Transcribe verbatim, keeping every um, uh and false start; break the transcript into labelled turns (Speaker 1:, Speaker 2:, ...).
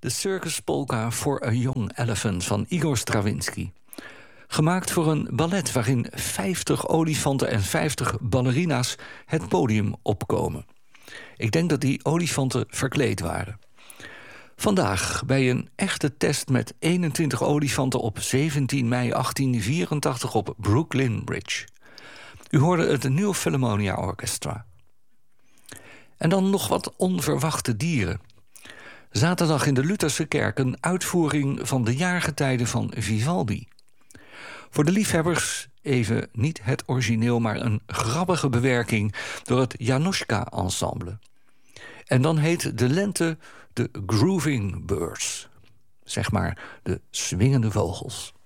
Speaker 1: De Circus Polka for a Young Elephant van Igor Stravinsky. Gemaakt voor een ballet waarin vijftig olifanten en vijftig ballerina's het podium opkomen. Ik denk dat die olifanten verkleed waren. Vandaag bij een echte test met eenentwintig olifanten op zeventien mei achttien vierentachtig op Brooklyn Bridge. U hoorde het New Philharmonia Orchestra. En dan nog wat onverwachte dieren. Zaterdag in de Lutherse kerk een uitvoering van de jaargetijden van Vivaldi. Voor de liefhebbers even niet het origineel, maar een grappige bewerking door het Januszka Ensemble. En dan heet de lente de Grooving Birds. Zeg maar de swingende vogels.